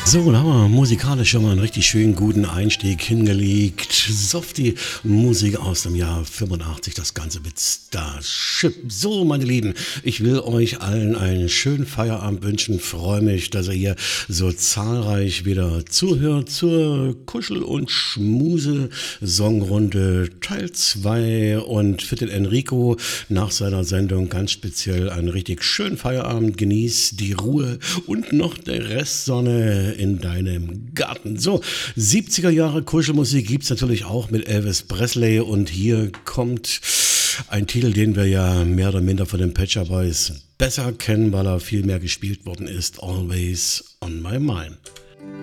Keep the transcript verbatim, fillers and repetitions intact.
So, da haben wir musikalisch schon mal einen richtig schönen guten Einstieg hingelegt. Softie Musik aus dem Jahr fünfundachtzig, das Ganze mit Starship. So, meine Lieben, ich will euch allen einen schönen Feierabend wünschen. Freue mich, dass ihr hier so zahlreich wieder zuhört zur Kuschel- und Schmuse-Songrunde Teil zwei. Und für den Enrico nach seiner Sendung ganz speziell einen richtig schönen Feierabend. Genieß die Ruhe und noch der Restsonne in deinem Garten. So, siebziger Jahre Kuschelmusik gibt es natürlich auch mit Elvis Presley und hier kommt ein Titel, den wir ja mehr oder minder von den Pet Shop Boys besser kennen, weil er viel mehr gespielt worden ist. Always on my mind.